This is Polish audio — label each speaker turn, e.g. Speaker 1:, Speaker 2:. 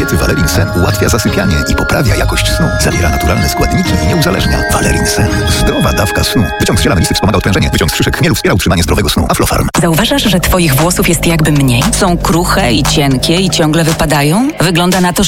Speaker 1: diety Valerin Sen ułatwia zasypianie i poprawia jakość snu. Zawiera naturalne składniki i nie uzależnia. Valerin Sen. Zdrowa dawka snu. Wyciąg z ziela melisy wspomaga odprężenie. Wyciąg z szyszek chmielu wspiera utrzymanie zdrowego snu. Aflofarm.
Speaker 2: Zauważasz, że twoich włosów jest jakby mniej? Są kruche i cienkie i ciągle wypadają? Wygląda na to, że